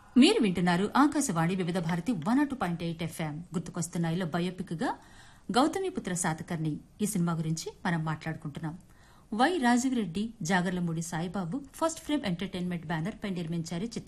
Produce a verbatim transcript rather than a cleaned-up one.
మీరు వింటున్నారు ఆకాశవాణి వివిధ Bharati one not two point eight FM. గుర్తుకొస్తున్నాయిలో biopic గా గౌతమిపుత్ర శాతకర్ణి ఈ సినిమా గురించి మనం మాట్లాడుకుంటున్నాం. Why Rajiv Reddy, Jagarlamudi Saibaba first frame entertainment banner పై నిర్మించారు చిత్రం.